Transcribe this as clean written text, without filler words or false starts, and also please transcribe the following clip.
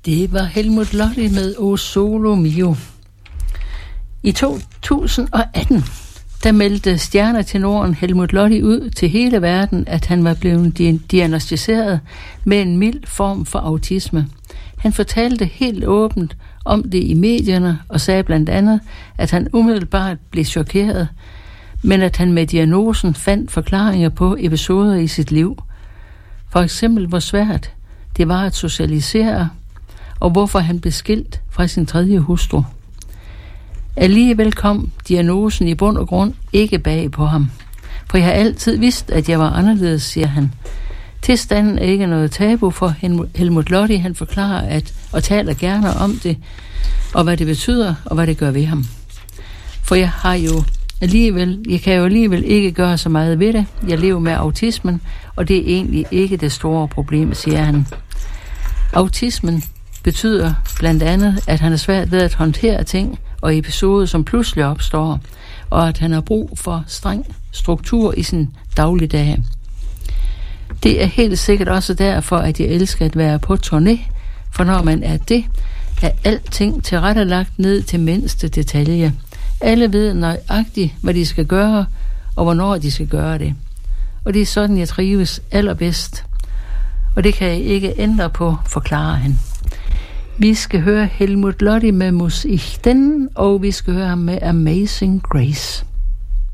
Det var Helmut Lotti med O Solo Mio. I 2018, der meldte stjernetenoren Helmut Lotti ud til hele verden, at han var blevet diagnosticeret med en mild form for autisme. Han fortalte helt åbent om det i medierne og sagde blandt andet, at han umiddelbart blev chokeret, men at han med diagnosen fandt forklaringer på episoder i sit liv. For eksempel, hvor svært det var at socialisere, og hvorfor han blev skilt fra sin tredje hustru. Alligevel kom diagnosen i bund og grund ikke bag på ham. For jeg har altid vidst, at jeg var anderledes, siger han. Tilstanden er ikke noget tabu for Helmut Lotti. Han forklarer og taler gerne om det, og hvad det betyder, og hvad det gør ved ham. For jeg kan jo alligevel ikke gøre så meget ved det. Jeg lever med autismen, og det er egentlig ikke det store problem, siger han. Autismen betyder blandt andet, at han er svært ved at håndtere ting og episoder, som pludselig opstår, og at han har brug for streng struktur i sin dagligdag. Det er helt sikkert også derfor, at jeg elsker at være på turné, for når man er det, er alting tilrettelagt ned til mindste detalje. Alle ved nøjagtigt, hvad de skal gøre, og hvornår de skal gøre det. Og det er sådan, jeg trives allerbedst. Og det kan jeg ikke ændre på, forklarer han. Vi skal høre Helmut Lotti med Muss ich denn, og vi skal høre ham med Amazing Grace.